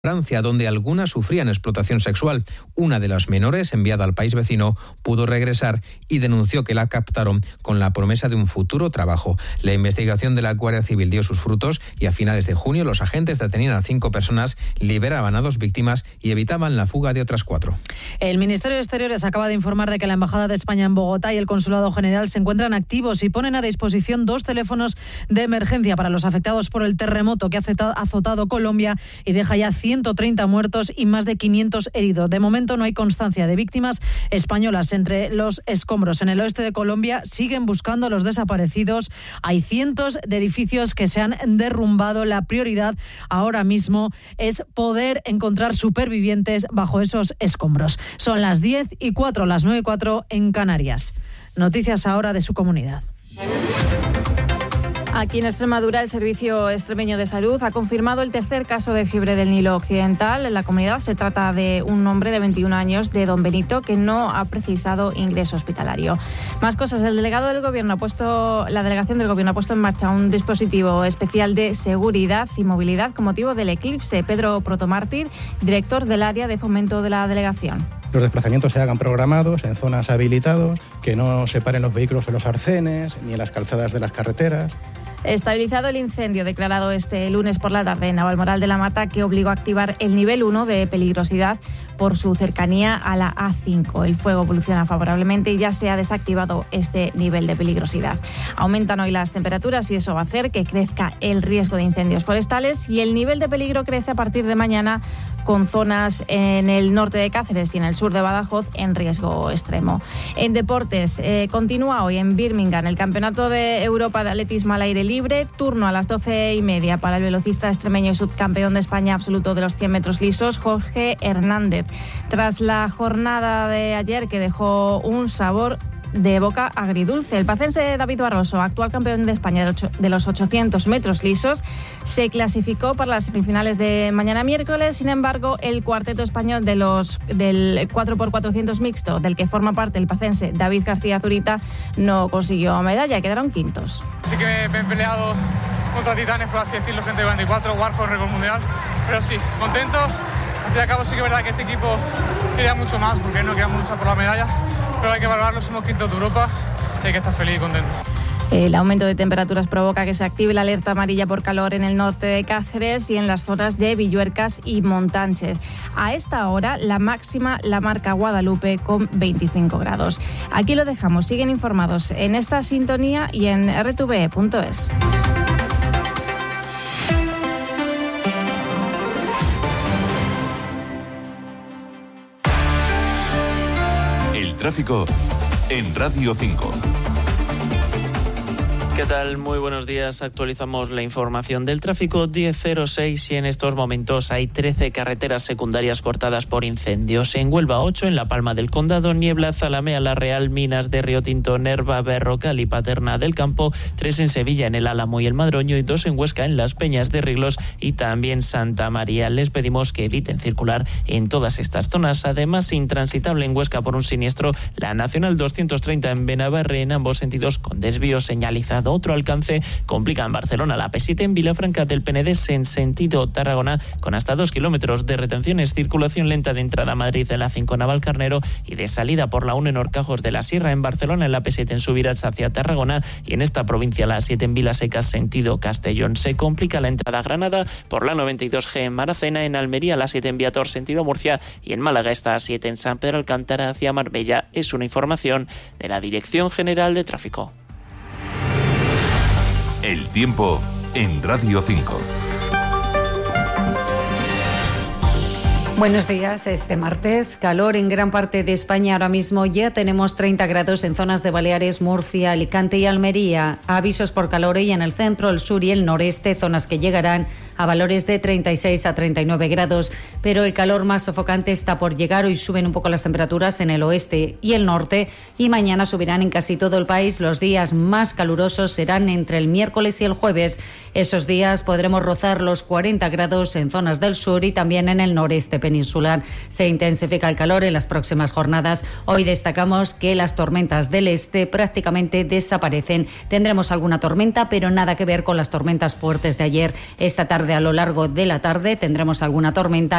Francia, donde algunas sufrían explotación sexual. Una de las menores, enviada al país vecino, pudo regresar y denunció que la captaron con la promesa de un futuro trabajo. La investigación de la Guardia Civil dio sus frutos y a finales de junio los agentes detenían a 5 personas, liberaban a 2 víctimas y evitaban la fuga de otras 4. El Ministerio de Exteriores acaba de informar de que la Embajada de España en Bogotá y el Consulado General se encuentran activos y ponen a disposición 2 teléfonos de emergencia para los afectados por el terremoto que ha azotado Colombia y deja ya 130 muertos y más de 500 heridos. De momento no hay constancia de víctimas españolas entre los escombros. En el oeste de Colombia siguen buscando a los desaparecidos. Hay cientos de edificios que se han derrumbado. La prioridad ahora mismo es poder encontrar supervivientes bajo esos escombros. Son las 10:04, las 9:04 en Canarias. Noticias ahora de su comunidad. Aquí en Extremadura, el Servicio Extremeño de Salud ha confirmado el tercer caso de fiebre del Nilo Occidental en la comunidad. Se trata de un hombre de 21 años de Don Benito que no ha precisado ingreso hospitalario. Más cosas. La delegación del Gobierno ha puesto en marcha un dispositivo especial de seguridad y movilidad con motivo del eclipse. Pedro Protomártir, director del área de fomento de la delegación. Los desplazamientos se hagan programados en zonas habilitadas, que no separen los vehículos en los arcenes ni en las calzadas de las carreteras. Estabilizado el incendio declarado este lunes por la tarde en Navalmoral de la Mata, que obligó a activar el nivel 1 de peligrosidad por su cercanía a la A5. El fuego evoluciona favorablemente y ya se ha desactivado este nivel de peligrosidad. Aumentan hoy las temperaturas y eso va a hacer que crezca el riesgo de incendios forestales y el nivel de peligro crece a partir de mañana, con zonas en el norte de Cáceres y en el sur de Badajoz en riesgo extremo. En deportes, continúa hoy en Birmingham el Campeonato de Europa de Atletismo al aire libre. Turno a las 12:30 para el velocista extremeño y subcampeón de España absoluto de los 100 metros lisos, Jorge Hernández. Tras la jornada de ayer, que dejó un sabor de boca agridulce, el pacense David Barroso, actual campeón de España de los 800 metros lisos, se clasificó para las semifinales de mañana miércoles. Sin embargo, el cuarteto español del 4x400 mixto, del que forma parte el pacense David García Zurita, no consiguió medalla y quedaron quintos. Sí que me he peleado contra titanes, por así decirlo, gente de 24, Warhol, récord mundial, pero sí, contento. Al fin y al cabo sí que es verdad que este equipo quería mucho más, porque no queríamos luchar por la medalla, pero hay que valorarlo, somos quintos de Europa y hay que estar feliz y contento. El aumento de temperaturas provoca que se active la alerta amarilla por calor en el norte de Cáceres y en las zonas de Villuercas y Montánchez. A esta hora, la máxima la marca Guadalupe con 25 grados. Aquí lo dejamos. Siguen informados en esta sintonía y en rtve.es. El tráfico en Radio 5. ¿Qué tal? Muy buenos días. Actualizamos la información del tráfico 10:06 y en estos momentos hay 13 carreteras secundarias cortadas por incendios. En Huelva 8, en La Palma del Condado, Niebla, Zalamea, La Real, Minas de Río Tinto, Nerva, Berrocal y Paterna del Campo, 3 en Sevilla, en el Álamo y el Madroño y 2 en Huesca, en Las Peñas de Riglos y también Santa María. Les pedimos que eviten circular en todas estas zonas. Además, intransitable en Huesca por un siniestro la Nacional 230 en Benabarre, en ambos sentidos con desvío señalizado. Otro alcance complica en Barcelona la P7 en Vilafranca del Penedès en sentido Tarragona, con hasta 2 kilómetros de retenciones. Circulación lenta de entrada a Madrid de la 5 Navalcarnero y de salida por la 1 en Horcajos de la Sierra. En Barcelona, en la P7 en Subirats hacia Tarragona y en esta provincia la 7 en Vilasecas sentido Castellón. Se complica la entrada a Granada por la 92G en Maracena, en Almería la 7 en Viator sentido Murcia y en Málaga esta 7 en San Pedro Alcántara hacia Marbella. Es una información de la Dirección General de Tráfico. El tiempo en Radio 5. Buenos días. Este martes, calor en gran parte de España. Ahora mismo ya tenemos 30 grados en zonas de Baleares, Murcia, Alicante y Almería. Avisos por calor y en el centro, el sur y el noreste, zonas que llegarán a valores de 36 a 39 grados, pero el calor más sofocante está por llegar. Hoy suben un poco las temperaturas en el oeste y el norte y mañana subirán en casi todo el país. Los días más calurosos serán entre el miércoles y el jueves. Esos días podremos rozar los 40 grados en zonas del sur y también en el noreste peninsular. Se intensifica el calor en las próximas jornadas. Hoy destacamos que las tormentas del este prácticamente desaparecen. Tendremos alguna tormenta, pero nada que ver con las tormentas fuertes de ayer. Esta tarde a lo largo de la tarde tendremos alguna tormenta